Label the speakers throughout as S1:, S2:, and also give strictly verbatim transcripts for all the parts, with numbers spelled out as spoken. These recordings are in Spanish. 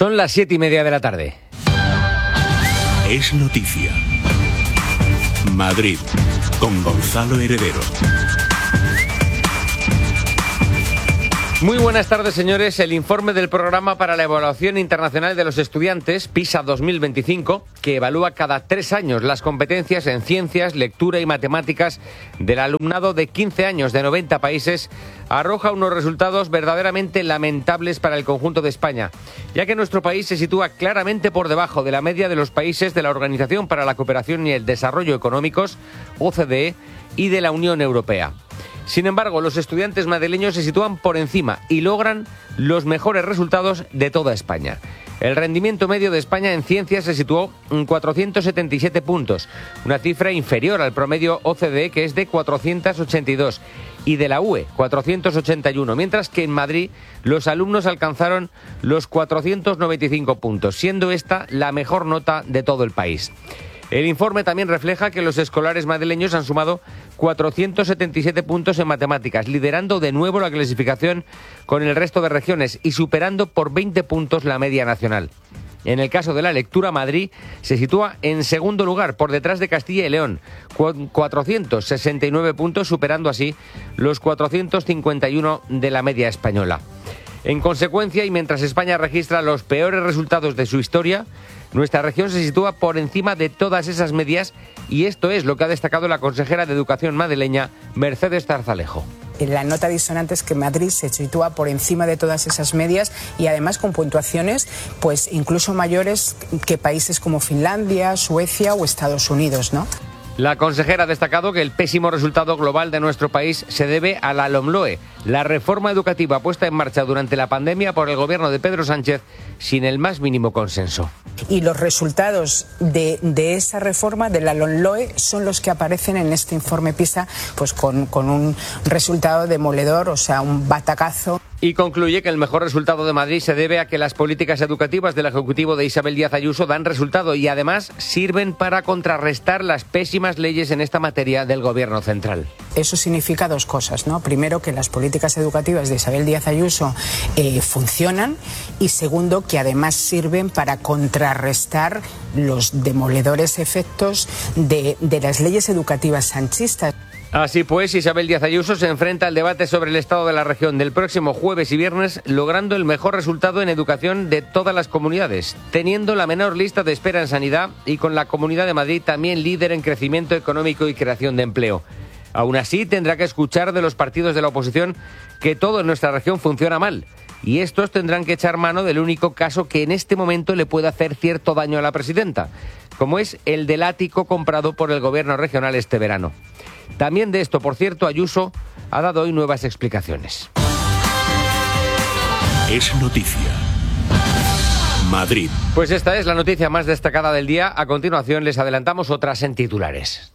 S1: Son las siete y media de la tarde.
S2: Es noticia. Madrid, con Gonzalo Heredero.
S1: Muy buenas tardes, señores. El informe del Programa para la Evaluación Internacional de los Estudiantes, PISA dos mil veinticinco, que evalúa cada tres años las competencias en ciencias, lectura y matemáticas del alumnado de quince años de noventa países, arroja unos resultados verdaderamente lamentables para el conjunto de España, ya que nuestro país se sitúa claramente por debajo de la media de los países de la Organización para la Cooperación y el Desarrollo Económicos, O C D E, y de la Unión Europea. Sin embargo, los estudiantes madrileños se sitúan por encima y logran los mejores resultados de toda España. El rendimiento medio de España en ciencias se situó en cuatrocientos setenta y siete puntos, una cifra inferior al promedio O C D E, que es de cuatrocientos ochenta y dos, y de la U E, cuatrocientos ochenta y uno, mientras que en Madrid los alumnos alcanzaron los cuatrocientos noventa y cinco puntos, siendo esta la mejor nota de todo el país. El informe también refleja que los escolares madrileños han sumado cuatrocientos setenta y siete puntos en matemáticas, liderando de nuevo la clasificación con el resto de regiones y superando por veinte puntos la media nacional. En el caso de la lectura, Madrid se sitúa en segundo lugar, por detrás de Castilla y León, con cuatrocientos sesenta y nueve puntos, superando así los cuatrocientos cincuenta y uno de la media española. En consecuencia, y mientras España registra los peores resultados de su historia, nuestra región se sitúa por encima de todas esas medias, y esto es lo que ha destacado la consejera de Educación madrileña, Mercedes Zarzalejo.
S3: La nota disonante es que Madrid se sitúa por encima de todas esas medias y además con puntuaciones pues incluso mayores que países como Finlandia, Suecia o Estados Unidos, ¿no?
S1: La consejera ha destacado que el pésimo resultado global de nuestro país se debe a la LOMLOE, la reforma educativa puesta en marcha durante la pandemia por el gobierno de Pedro Sánchez sin el más mínimo consenso.
S3: Y los resultados de, de esa reforma, de la LOMLOE, son los que aparecen en este informe PISA, pues con, con un resultado demoledor, o sea, un batacazo.
S1: Y concluye que el mejor resultado de Madrid se debe a que las políticas educativas del Ejecutivo de Isabel Díaz Ayuso dan resultado y además sirven para contrarrestar las pésimas leyes en esta materia del Gobierno central.
S3: Eso significa dos cosas, ¿no? Primero, que las políticas educativas de Isabel Díaz Ayuso eh, funcionan, y segundo, que además sirven para contrarrestar los demoledores efectos de, de las leyes educativas sanchistas.
S1: Así pues, Isabel Díaz Ayuso se enfrenta al debate sobre el estado de la región del próximo jueves y viernes, logrando el mejor resultado en educación de todas las comunidades, teniendo la menor lista de espera en sanidad y con la Comunidad de Madrid también líder en crecimiento económico y creación de empleo. Aún así, tendrá que escuchar de los partidos de la oposición que todo en nuestra región funciona mal, y estos tendrán que echar mano del único caso que en este momento le puede hacer cierto daño a la presidenta, como es el del ático comprado por el gobierno regional este verano. También de esto, por cierto, Ayuso ha dado hoy nuevas explicaciones.
S2: Es noticia. Madrid.
S1: Pues esta es la noticia más destacada del día. A continuación les adelantamos otras en titulares.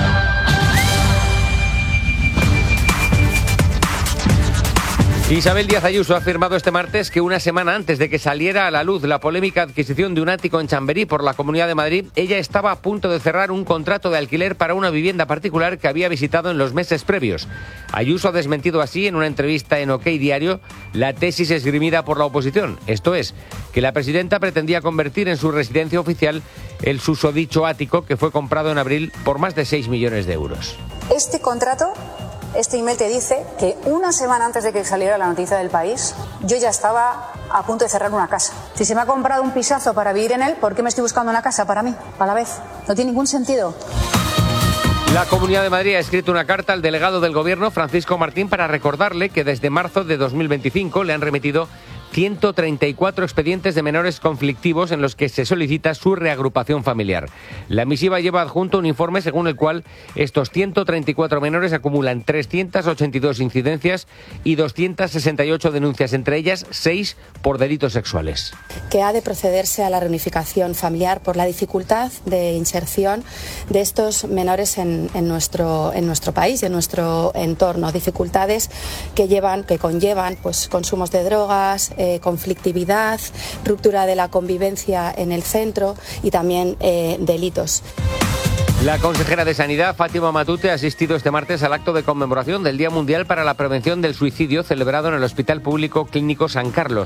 S1: Isabel Díaz Ayuso ha afirmado este martes que una semana antes de que saliera a la luz la polémica adquisición de un ático en Chamberí por la Comunidad de Madrid, ella estaba a punto de cerrar un contrato de alquiler para una vivienda particular que había visitado en los meses previos. Ayuso ha desmentido así en una entrevista en OK Diario la tesis esgrimida por la oposición, esto es, que la presidenta pretendía convertir en su residencia oficial el susodicho ático que fue comprado en abril por más de seis millones de euros.
S4: Este contrato... Este email te dice que una semana antes de que saliera la noticia del País, yo ya estaba a punto de cerrar una casa. Si se me ha comprado un pisazo para vivir en él, ¿por qué me estoy buscando una casa para mí, a la vez? No tiene ningún sentido.
S1: La Comunidad de Madrid ha escrito una carta al delegado del Gobierno, Francisco Martín, para recordarle que desde marzo de dos mil veinticinco le han remitido ciento treinta y cuatro expedientes de menores conflictivos en los que se solicita su reagrupación familiar. La misiva lleva adjunto un informe según el cual estos ciento treinta y cuatro menores acumulan trescientas ochenta y dos incidencias y doscientas sesenta y ocho denuncias, entre ellas seis por delitos sexuales.
S5: Que ha de procederse a la reunificación familiar por la dificultad de inserción de estos menores en, en, nuestro, en nuestro país y en nuestro entorno. Dificultades que, llevan, que conllevan pues, consumos de drogas, eh, conflictividad, ruptura de la convivencia en el centro y también eh, delitos.
S1: La consejera de Sanidad, Fátima Matute, ha asistido este martes al acto de conmemoración del Día Mundial para la Prevención del Suicidio celebrado en el Hospital Público Clínico San Carlos.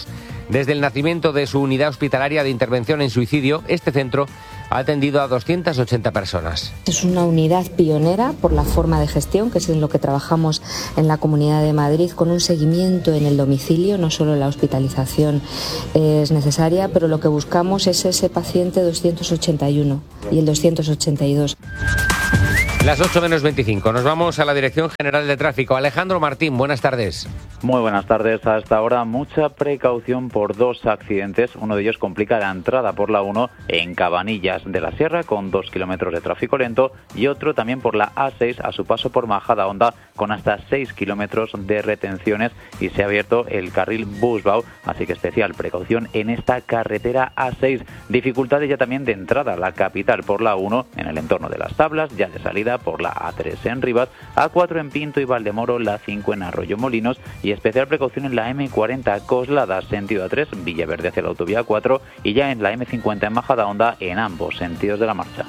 S1: Desde el nacimiento de su unidad hospitalaria de intervención en suicidio, este centro ha atendido a doscientas ochenta personas.
S6: Es una unidad pionera por la forma de gestión, que es en lo que trabajamos en la Comunidad de Madrid, con un seguimiento en el domicilio. No solo la hospitalización es necesaria, pero lo que buscamos es ese paciente doscientos ochenta y uno y el doscientos ochenta y dos.
S1: Las ocho menos veinticinco. Nos vamos a la Dirección General de Tráfico. Alejandro Martín, buenas tardes.
S7: Muy buenas tardes. Hasta ahora mucha precaución por dos accidentes. Uno de ellos complica la entrada por la uno en Cabanillas de la Sierra con dos kilómetros de tráfico lento y otro también por la A seis a su paso por Majadahonda con hasta seis kilómetros de retenciones y se ha abierto el carril Busbau. Así que especial precaución en esta carretera A seis. Dificultades ya también de entrada a la capital por la uno en el entorno de las Tablas, ya de salida por la A tres en Rivas, A cuatro en Pinto y Valdemoro, la cinco en Arroyo Molinos y especial precaución en la eme cuarenta Coslada, sentido A tres, Villaverde hacia la autovía cuatro y ya en la eme cincuenta en Majadahonda en ambos sentidos de la marcha.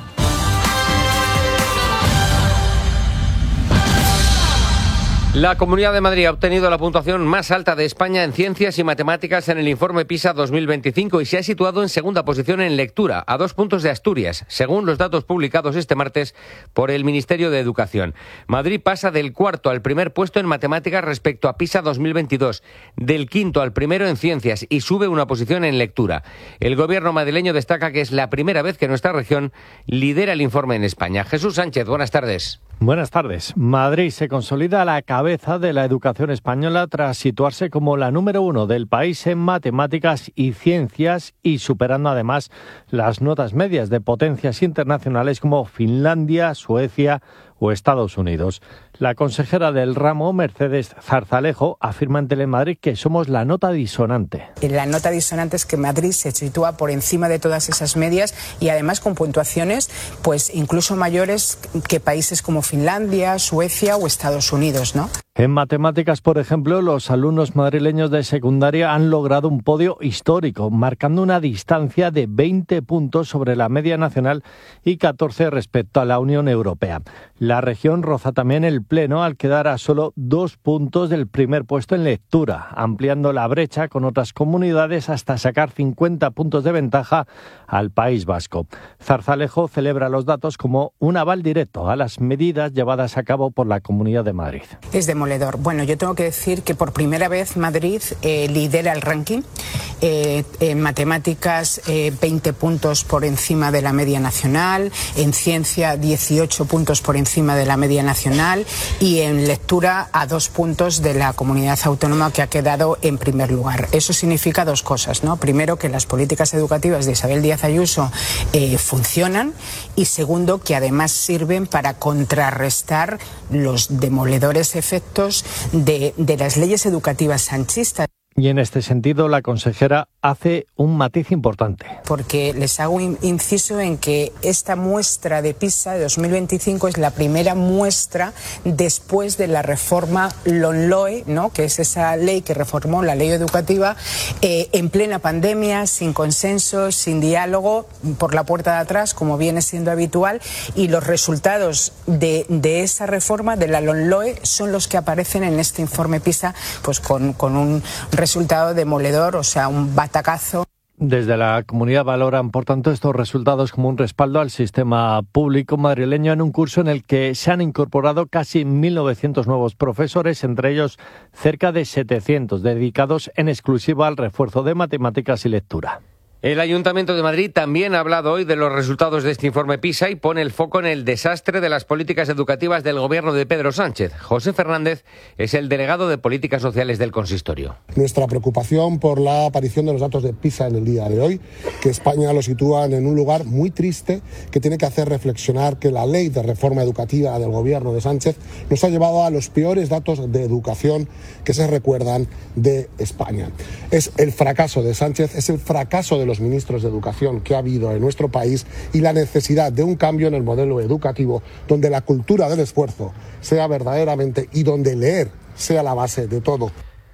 S1: La Comunidad de Madrid ha obtenido la puntuación más alta de España en ciencias y matemáticas en el informe PISA dos mil veinticinco y se ha situado en segunda posición en lectura, a dos puntos de Asturias, según los datos publicados este martes por el Ministerio de Educación. Madrid pasa del cuarto al primer puesto en matemáticas respecto a PISA dos mil veintidós, del quinto al primero en ciencias y sube una posición en lectura. El gobierno madrileño destaca que es la primera vez que nuestra región lidera el informe en España. Jesús Sánchez, buenas tardes.
S8: Buenas tardes. Madrid se consolida a la cabeza de la educación española tras situarse como la número uno del país en matemáticas y ciencias y superando además las notas medias de potencias internacionales como Finlandia, Suecia o Estados Unidos. La consejera del ramo, Mercedes Zarzalejo, afirma en Telemadrid que somos la nota disonante.
S3: La nota disonante es que Madrid se sitúa por encima de todas esas medias y además con puntuaciones pues incluso mayores que países como Finlandia, Suecia o Estados Unidos, ¿no?
S8: En matemáticas, por ejemplo, los alumnos madrileños de secundaria han logrado un podio histórico, marcando una distancia de veinte puntos sobre la media nacional y catorce respecto a la Unión Europea. La región roza también el pleno al quedar a solo dos puntos del primer puesto en lectura, ampliando la brecha con otras comunidades hasta sacar cincuenta puntos de ventaja al País Vasco. Zarzalejo celebra los datos como un aval directo a las medidas llevadas a cabo por la Comunidad de Madrid.
S3: Es demoledor. Bueno, yo tengo que decir que por primera vez Madrid eh, lidera el ranking. Eh, en matemáticas, eh, veinte puntos por encima de la media nacional, en ciencia, dieciocho puntos por encima de la media nacional y en lectura a dos puntos de la comunidad autónoma que ha quedado en primer lugar. Eso significa dos cosas, ¿no? Primero, que las políticas educativas de Isabel Díaz Ayuso eh, funcionan y segundo, que además sirven para contrarrestar los demoledores efectos de, de las leyes educativas sanchistas.
S8: Y en este sentido, la consejera hace un matiz importante.
S3: Porque les hago un inciso en que esta muestra de PISA de dos mil veinticinco es la primera muestra después de la reforma LOMLOE, ¿no? Que es esa ley que reformó la ley educativa eh, en plena pandemia, sin consenso, sin diálogo, por la puerta de atrás, como viene siendo habitual, y los resultados de, de esa reforma, de la LOMLOE, son los que aparecen en este informe PISA, pues con, con un resultado demoledor, o sea, un batacazo.
S8: Desde la comunidad valoran, por tanto, estos resultados como un respaldo al sistema público madrileño en un curso en el que se han incorporado casi mil novecientos nuevos profesores, entre ellos cerca de setecientos dedicados en exclusiva al refuerzo de matemáticas y lectura.
S1: El Ayuntamiento de Madrid también ha hablado hoy de los resultados de este informe PISA y pone el foco en el desastre de las políticas educativas del gobierno de Pedro Sánchez. José Fernández es el delegado de Políticas Sociales del consistorio.
S9: Nuestra preocupación por la aparición de los datos de PISA en el día de hoy, que España lo sitúan en un lugar muy triste, que tiene que hacer reflexionar que la ley de reforma educativa del gobierno de Sánchez nos ha llevado a los peores datos de educación que se recuerdan de España. Es el fracaso de Sánchez, es el fracaso de los ministros de educación que ha habido en nuestro país y la necesidad de un cambio en el modelo educativo donde la cultura del esfuerzo sea verdaderamente y donde leer sea la base de todo.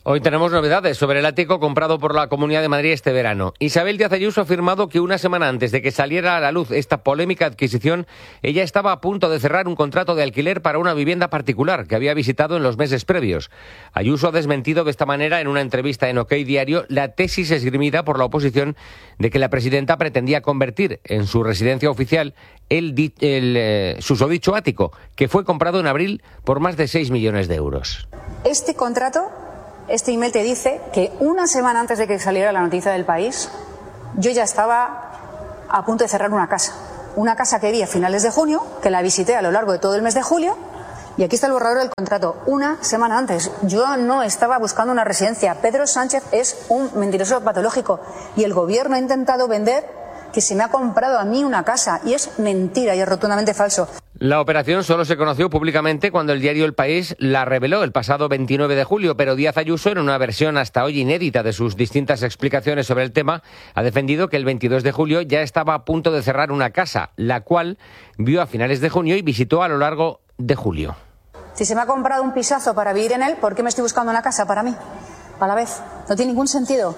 S1: Hoy tenemos novedades sobre el ático comprado por la Comunidad de Madrid este verano. Isabel Díaz Ayuso ha afirmado que una semana antes de que saliera a la luz esta polémica adquisición, ella estaba a punto de cerrar un contrato de alquiler para una vivienda particular que había visitado en los meses previos. Ayuso ha desmentido de esta manera en una entrevista en OK Diario la tesis esgrimida por la oposición de que la presidenta pretendía convertir en su residencia oficial el, el eh, susodicho ático, que fue comprado en abril por más de seis millones de euros.
S4: Este contrato... Este email te dice que una semana antes de que saliera la noticia del País, yo ya estaba a punto de cerrar una casa. Una casa que vi a finales de junio, que la visité a lo largo de todo el mes de julio, y aquí está el borrador del contrato. Una semana antes. Yo no estaba buscando una residencia. Pedro Sánchez es un mentiroso patológico y el gobierno ha intentado vender que se me ha comprado a mí una casa, y es mentira y es rotundamente falso.
S1: La operación solo se conoció públicamente cuando el diario El País la reveló el pasado veintinueve de julio, pero Díaz Ayuso, en una versión hasta hoy inédita de sus distintas explicaciones sobre el tema, ha defendido que el veintidós de julio ya estaba a punto de cerrar una casa, la cual vio a finales de junio y visitó a lo largo de julio.
S4: Si se me ha comprado un pisazo para vivir en él, ¿por qué me estoy buscando una casa para mí? A la vez. No tiene ningún sentido.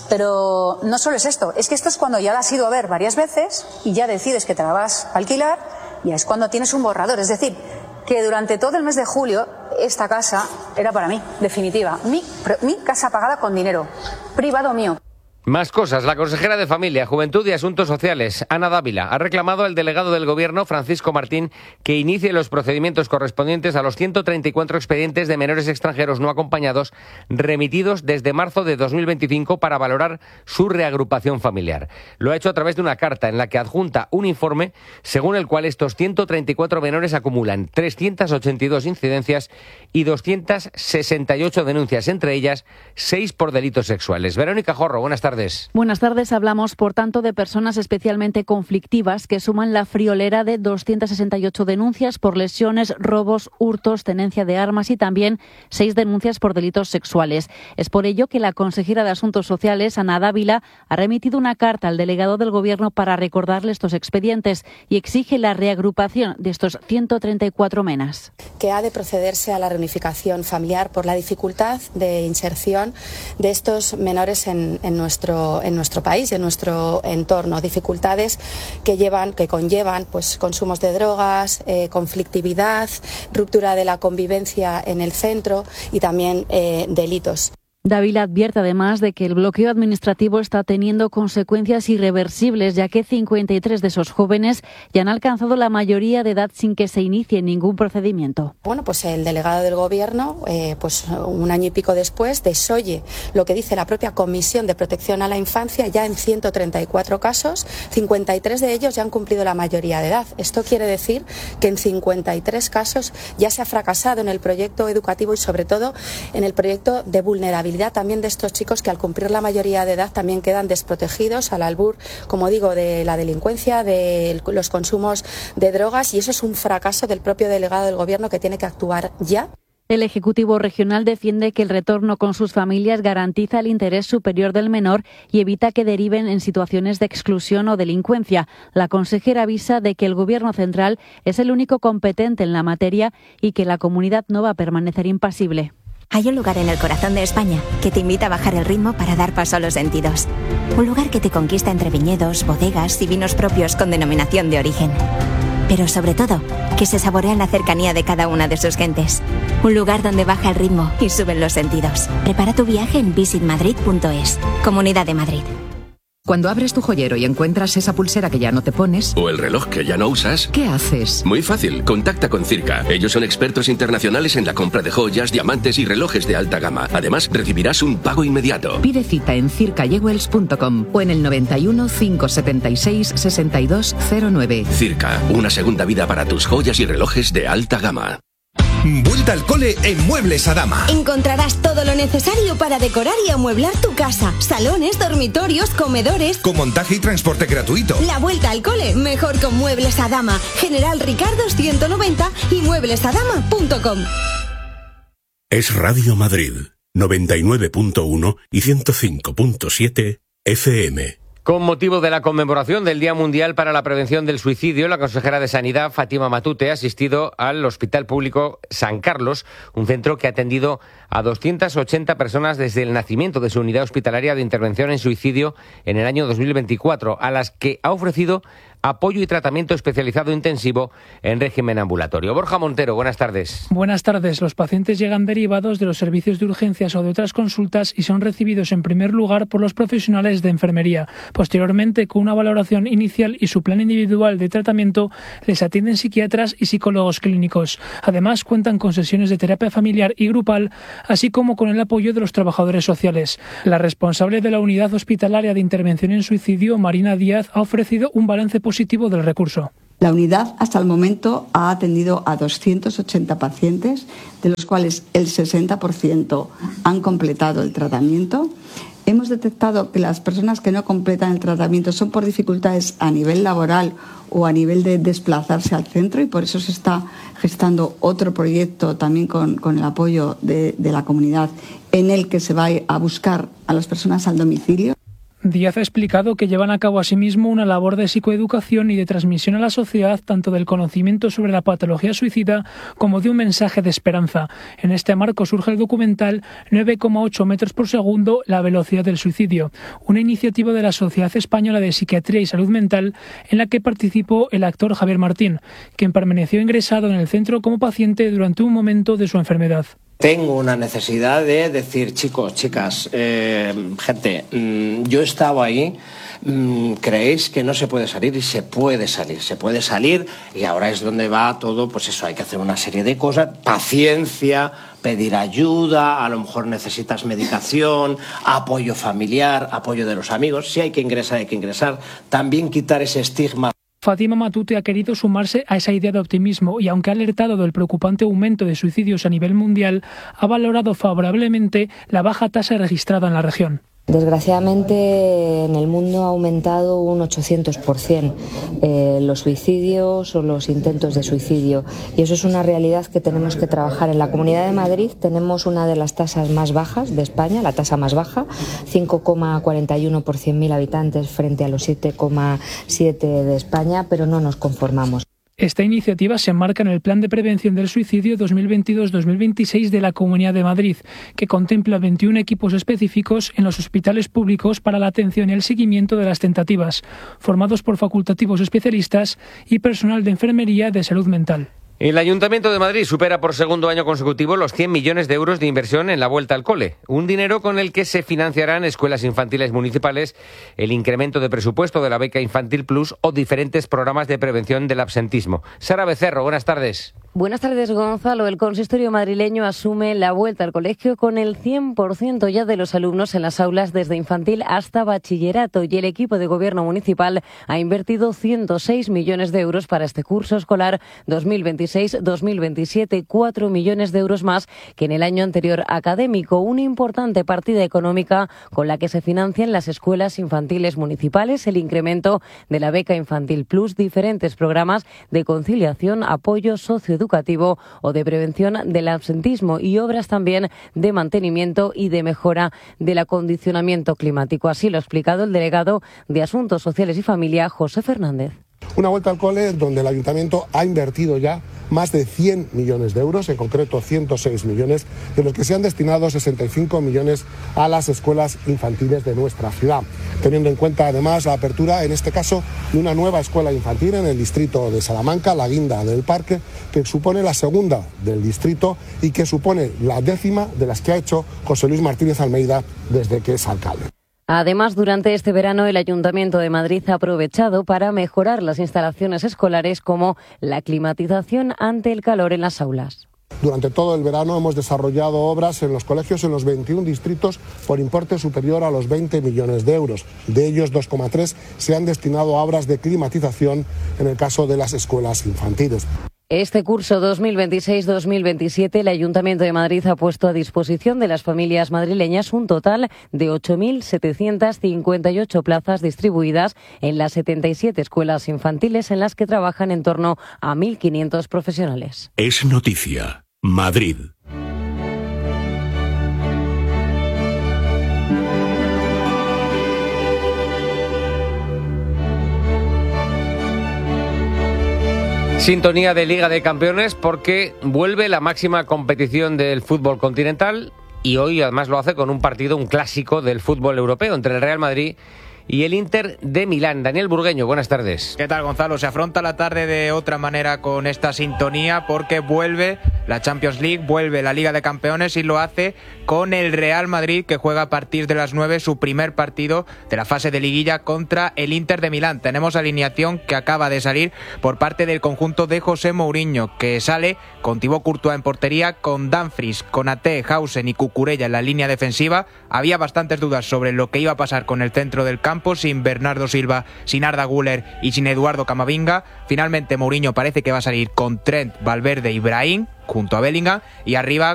S4: Pero no solo es esto, es que esto es cuando ya la has ido a ver varias veces y ya decides que te la vas a alquilar, y es cuando tienes un borrador. Es decir, que durante todo el mes de julio esta casa era para mí, definitiva. Mi, mi casa pagada con dinero, privado mío.
S1: Más cosas. La consejera de Familia, Juventud y Asuntos Sociales, Ana Dávila, ha reclamado al delegado del Gobierno, Francisco Martín, que inicie los procedimientos correspondientes a los ciento treinta y cuatro expedientes de menores extranjeros no acompañados remitidos desde marzo de dos mil veinticinco para valorar su reagrupación familiar. Lo ha hecho a través de una carta en la que adjunta un informe según el cual estos ciento treinta y cuatro menores acumulan trescientas ochenta y dos incidencias y doscientas sesenta y ocho denuncias, entre ellas seis por delitos sexuales. Verónica Jorro, buenas tardes.
S10: Buenas tardes. Hablamos, por tanto, de personas especialmente conflictivas que suman la friolera de doscientas sesenta y ocho denuncias por lesiones, robos, hurtos, tenencia de armas y también seis denuncias por delitos sexuales. Es por ello que la consejera de Asuntos Sociales, Ana Dávila, ha remitido una carta al delegado del Gobierno para recordarle estos expedientes y exige la reagrupación de estos ciento treinta y cuatro menas.
S5: Que ha de procederse a la reunificación familiar por la dificultad de inserción de estos menores en, en nuestro en nuestro país y en nuestro entorno, dificultades que llevan, que conllevan pues consumos de drogas, eh, conflictividad, ruptura de la convivencia en el centro y también eh, delitos.
S10: Dávila advierte además de que el bloqueo administrativo está teniendo consecuencias irreversibles, ya que cincuenta y tres de esos jóvenes ya han alcanzado la mayoría de edad sin que se inicie ningún procedimiento.
S5: Bueno, pues el delegado del Gobierno, eh, pues un año y pico después, desoye lo que dice la propia Comisión de Protección a la Infancia ya en ciento treinta y cuatro casos, cincuenta y tres de ellos ya han cumplido la mayoría de edad. Esto quiere decir que en cincuenta y tres casos ya se ha fracasado en el proyecto educativo y sobre todo en el proyecto de vulnerabilidad también de estos chicos que al cumplir la mayoría de edad también quedan desprotegidos al albur, como digo, de la delincuencia, de los consumos de drogas, y eso es un fracaso del propio delegado del Gobierno que tiene que actuar ya.
S10: El Ejecutivo Regional defiende que el retorno con sus familias garantiza el interés superior del menor y evita que deriven en situaciones de exclusión o delincuencia. La consejera avisa de que el Gobierno central es el único competente en la materia y que la comunidad no va a permanecer impasible.
S11: Hay un lugar en el corazón de España que te invita a bajar el ritmo para dar paso a los sentidos. Un lugar que te conquista entre viñedos, bodegas y vinos propios con denominación de origen. Pero sobre todo, que se saborea en la cercanía de cada una de sus gentes. Un lugar donde baja el ritmo y suben los sentidos. Prepara tu viaje en visit madrid punto es. Comunidad de Madrid.
S12: Cuando abres tu joyero y encuentras esa pulsera que ya no te pones...
S13: o el reloj que ya no usas...
S12: ¿qué haces?
S13: Muy fácil, contacta con Circa. Ellos son expertos internacionales en la compra de joyas, diamantes y relojes de alta gama. Además, recibirás un pago inmediato.
S12: Pide cita en circa jewels punto com o en el noventa y uno, cinco setenta y seis, sesenta y dos cero nueve.
S13: Circa, una segunda vida para tus joyas y relojes de alta gama.
S14: Vuelta al cole en Muebles Adama.
S15: Encontrarás todo lo necesario para decorar y amueblar tu casa. Salones, dormitorios, comedores.
S14: Con montaje y transporte gratuito.
S15: La vuelta al cole, mejor con Muebles Adama. General Ricardo ciento noventa y muebles adama punto com.
S2: Es Radio Madrid, noventa y nueve punto uno y ciento cinco punto siete F M.
S1: Con motivo de la conmemoración del Día Mundial para la Prevención del Suicidio, la consejera de Sanidad, Fátima Matute, ha asistido al Hospital Público San Carlos, un centro que ha atendido a doscientas ochenta personas desde el nacimiento de su unidad hospitalaria de intervención en suicidio en el año dos mil veinticuatro, a las que ha ofrecido apoyo y tratamiento especializado intensivo en régimen ambulatorio. Borja Montero, buenas tardes.
S16: Buenas tardes. Los pacientes llegan derivados de los servicios de urgencias o de otras consultas y son recibidos en primer lugar por los profesionales de enfermería. Posteriormente, con una valoración inicial y su plan individual de tratamiento, les atienden psiquiatras y psicólogos clínicos. Además, cuentan con sesiones de terapia familiar y grupal, así como con el apoyo de los trabajadores sociales. La responsable de la unidad hospitalaria de intervención en suicidio, Marina Díaz, ha ofrecido un balance positivo del recurso.
S17: La unidad hasta el momento ha atendido a doscientos ochenta pacientes, de los cuales el sesenta por ciento han completado el tratamiento. Hemos detectado que las personas que no completan el tratamiento son por dificultades a nivel laboral o a nivel de desplazarse al centro, y por eso se está gestando otro proyecto también con, con el apoyo de, de la comunidad, en el que se va a buscar a las personas al domicilio.
S16: Díaz ha explicado que llevan a cabo asimismo una labor de psicoeducación y de transmisión a la sociedad tanto del conocimiento sobre la patología suicida como de un mensaje de esperanza. En este marco surge el documental nueve coma ocho metros por segundo, la velocidad del suicidio, una iniciativa de la Sociedad Española de Psiquiatría y Salud Mental en la que participó el actor Javier Martín, quien permaneció ingresado en el centro como paciente durante un momento de su enfermedad.
S18: Tengo una necesidad de decir, chicos, chicas, eh, gente, mmm, yo he estado ahí, mmm, creéis que no se puede salir y se puede salir, se puede salir, y ahora es donde va todo, pues eso, hay que hacer una serie de cosas, paciencia, pedir ayuda, a lo mejor necesitas medicación, apoyo familiar, apoyo de los amigos, si hay que ingresar, hay que ingresar, también quitar ese estigma.
S16: Fátima Matute ha querido sumarse a esa idea de optimismo y, aunque ha alertado del preocupante aumento de suicidios a nivel mundial, ha valorado favorablemente la baja tasa registrada en la región.
S6: Desgraciadamente en el mundo ha aumentado un ochocientos por ciento eh, los suicidios o los intentos de suicidio, y eso es una realidad que tenemos que trabajar. En la Comunidad de Madrid tenemos una de las tasas más bajas de España, la tasa más baja, cinco coma cuarenta y uno por cien mil habitantes frente a los siete coma siete de España, pero no nos conformamos.
S16: Esta iniciativa se enmarca en el Plan de Prevención del Suicidio dos mil veintidós dos mil veintiséis de la Comunidad de Madrid, que contempla veintiún equipos específicos en los hospitales públicos para la atención y el seguimiento de las tentativas, formados por facultativos especialistas y personal de enfermería de salud mental.
S1: El Ayuntamiento de Madrid supera por segundo año consecutivo los cien millones de euros de inversión en la vuelta al cole, un dinero con el que se financiarán escuelas infantiles municipales, el incremento de presupuesto de la beca Infantil Plus o diferentes programas de prevención del absentismo. Sara Becerro, buenas tardes.
S19: Buenas tardes, Gonzalo. El consistorio madrileño asume la vuelta al colegio con el cien por ciento ya de los alumnos en las aulas desde infantil hasta bachillerato, y el equipo de gobierno municipal ha invertido ciento seis millones de euros para este curso escolar dos mil veintiséis dos mil veintisiete, cuatro millones de euros más que en el año anterior académico, una importante partida económica con la que se financian las escuelas infantiles municipales, el incremento de la beca Infantil Plus, diferentes programas de conciliación, apoyo socioeducativo educativo o de prevención del absentismo, y obras también de mantenimiento y de mejora del acondicionamiento climático. Así lo ha explicado el delegado de Asuntos Sociales y Familia, José Fernández.
S9: Una vuelta al cole donde el Ayuntamiento ha invertido ya más de cien millones de euros, en concreto ciento seis millones, de los que se han destinado sesenta y cinco millones a las escuelas infantiles de nuestra ciudad, teniendo en cuenta además la apertura, en este caso, de una nueva escuela infantil en el distrito de Salamanca, la Guinda del Parque, que supone la segunda del distrito y que supone la décima de las que ha hecho José Luis Martínez Almeida desde que es alcalde.
S19: Además, durante este verano el Ayuntamiento de Madrid ha aprovechado para mejorar las instalaciones escolares, como la climatización ante el calor en las aulas.
S9: Durante todo el verano hemos desarrollado obras en los colegios en los veintiún distritos por importe superior a los veinte millones de euros. De ellos, dos coma tres se han destinado a obras de climatización en el caso de las escuelas infantiles.
S19: Este curso dos mil veintiséis dos mil veintisiete el Ayuntamiento de Madrid ha puesto a disposición de las familias madrileñas un total de ocho mil setecientas cincuenta y ocho plazas distribuidas en las setenta y siete escuelas infantiles en las que trabajan en torno a mil quinientos profesionales.
S2: Es noticia. Madrid.
S1: Sintonía de Liga de Campeones porque vuelve la máxima competición del fútbol continental y hoy además lo hace con un partido, un clásico del fútbol europeo entre el Real Madrid y el Inter de Milán. Daniel Burgueño, buenas tardes.
S20: ¿Qué tal, Gonzalo? Se afronta la tarde de otra manera con esta sintonía porque vuelve la Champions League, vuelve la Liga de Campeones y lo hace con el Real Madrid, que juega a partir de las nueve su primer partido de la fase de liguilla contra el Inter de Milán. Tenemos alineación que acaba de salir por parte del conjunto de José Mourinho, que sale con Thibaut Courtois en portería, con Dumfries, Konaté, Hausen y Cucurella en la línea defensiva. Había bastantes dudas sobre lo que iba a pasar con el centro del campo, sin Bernardo Silva, sin Arda Güler y sin Eduardo Camavinga. Finalmente Mourinho parece que va a salir con Trent, Valverde y Brahim junto a Bellingham, y arriba